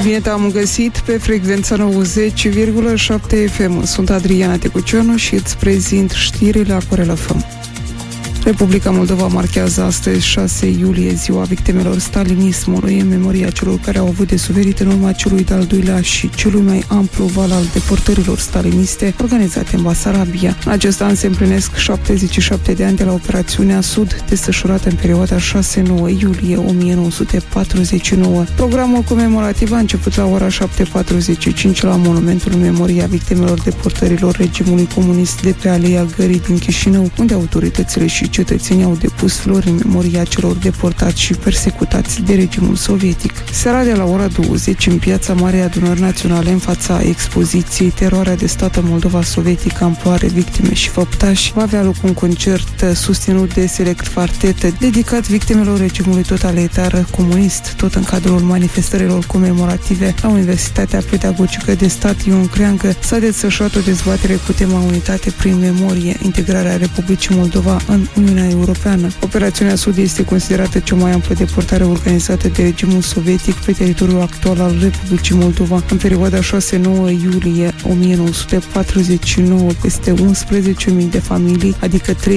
Bine am găsit pe frecvența 90,7 FM. Sunt Adriana Tecucianu și îți prezint știrile Acorel FM. Republica Moldova marchează astăzi, 6 iulie, ziua victimelor stalinismului, în memoria celor care au avut de suferit în urma celui de-al doilea și celui mai amplu val al deportărilor staliniste organizate în Basarabia. În acest an se împlinesc 77 de ani de la operațiunea Sud, desfășurată în perioada 6-9 iulie 1949. Programul comemorativ a început la ora 7:45 la monumentul în memoria victimelor deportărilor regimului comunist de pe Aleea Gării din Chișinău, unde autoritățile și cetățenii au depus flori în memoria celor deportați și persecutați de regimul sovietic. Seara de la ora 20, în Piața Marei Adunări Naționale, în fața expoziției Teroarea de stat în Moldova sovietică, amploare, victime și făptași, va avea loc un concert susținut de Select Quartet, dedicat victimelor regimului totalitar comunist, tot în cadrul manifestărilor comemorative la Universitatea Pedagogică de Stat Ion Creangă. S-a desfășurat o dezbatere cu tema Unitate prin memorie, integrarea Republicii Moldova în Uniunea Europeană. Operațiunea Sud este considerată cea mai amplă deportare organizată de regimul sovietic pe teritoriul actual al Republicii Moldova. În perioada 6-9 iulie 1949, peste 11.000 de familii, adică 35.796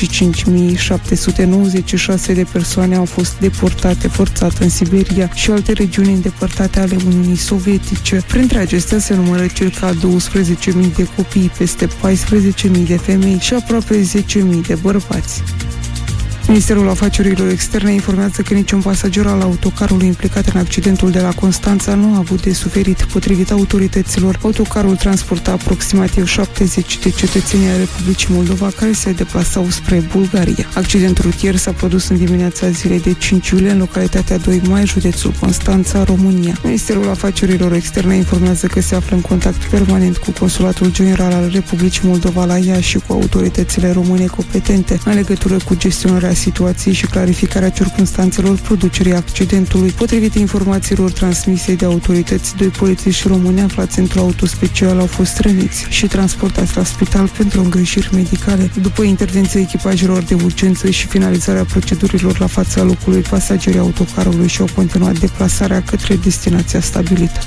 de persoane au fost deportate forțat în Siberia și alte regiuni îndepărtate ale Uniunii Sovietice. Printre acestea se numără circa 12.000 de copii, peste 14.000 de femei și aproape 10.000 de bărbați. Ministerul Afacerilor Externe informează că niciun pasager al autocarului implicat în accidentul de la Constanța nu a avut de suferit. Potrivit autorităților, autocarul transporta aproximativ 70 de cetățeni ai Republicii Moldova care se deplasau spre Bulgaria. Accidentul rutier s-a produs în dimineața zilei de 5 iulie în localitatea 2 Mai, județul Constanța, România. Ministerul Afacerilor Externe informează că se află în contact permanent cu Consulatul General al Republicii Moldova la Iași și cu autoritățile române competente în legătură cu gestionarea situației și clarificarea circumstanțelor producerii accidentului. Potrivit informațiilor transmise de autorități, 2 polițiști români aflați într-un auto special au fost răniți și transportați la spital pentru îngrijiri medicale. După intervenția echipajelor de urgență și finalizarea procedurilor la fața locului, pasagerii autocarului și-au continuat deplasarea către destinația stabilită.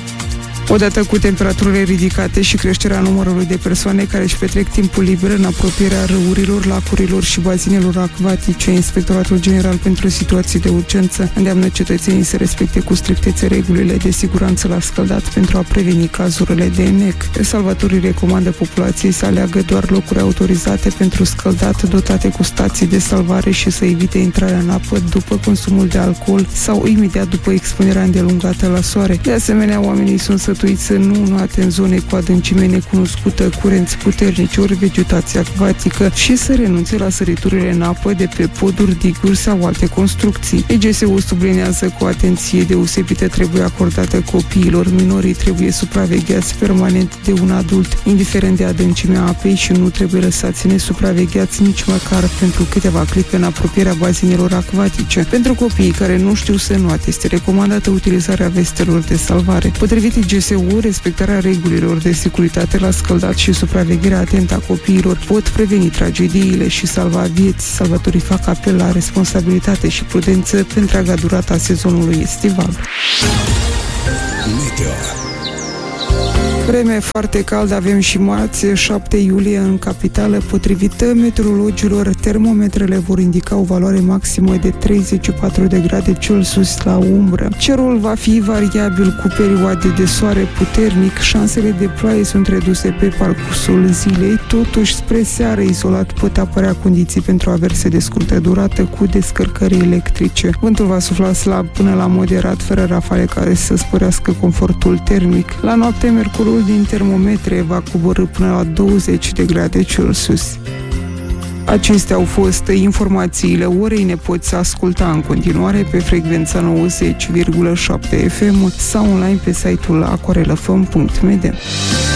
Odată cu temperaturile ridicate și creșterea numărului de persoane care își petrec timpul liber în apropierea râurilor, lacurilor și bazinelor acvatice, Inspectoratul General pentru Situații de Urgență îndeamnă cetățenii să respecte cu strictețe regulile de siguranță la scăldat pentru a preveni cazurile de ENEC. Salvatorii recomandă populației să aleagă doar locuri autorizate pentru scăldat, dotate cu stații de salvare și să evite intrarea în apă după consumul de alcool sau imediat după expunerea îndelungată la soare. De asemenea, oamenii sunt sătuiți să nu înoate în zone cu adâncime necunoscută, curenți puternici ori vegetație acvatică și să renunțe la săriturile în apă de pe poduri, diguri sau alte construcții. EGSU sublinează că o atenție deosebită trebuie acordată copiilor. Minorii trebuie supravegheați permanent de un adult, indiferent de adâncimea apei, și nu trebuie lăsați nesupravegheați nici măcar pentru câteva clipe în apropierea bazinelor acvatice. Pentru copiii care nu știu să înoate, este recomandată utilizarea vestelor de salvare. Potrivit EGSU, respectarea regulilor de securitate la scăldat și supravegherea atentă a copiilor pot preveni tragediile și salva vieți. Salvatorii fac apel la responsabilitate și prudență pe întreaga durată a sezonului estival. Meteo. Vreme foarte caldă avem și marți, 7 iulie în capitală. Potrivit meteorologilor, termometrele vor indica o valoare maximă de 34 de grade Celsius la umbră. Cerul va fi variabil cu perioade de soare puternic, șansele de ploaie sunt reduse pe parcursul zilei, totuși spre seară izolat pot apărea condiții pentru averse de scurtă durată cu descărcări electrice. Vântul va sufla slab până la moderat, fără rafale care să sporească confortul termic. La noapte, mercurul din termometre va coborî până la 20 de grade Celsius. Acestea au fost informațiile orei. Ne poți asculta în continuare pe frecvența 90,7 FM sau online pe site-ul acorelfm.md.